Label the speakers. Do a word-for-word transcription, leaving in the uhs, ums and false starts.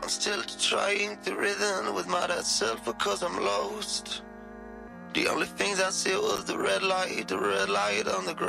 Speaker 1: I'm still trying to rhythm with my dead self because I'm lost. The only things I see was the red light, the red light on the ground.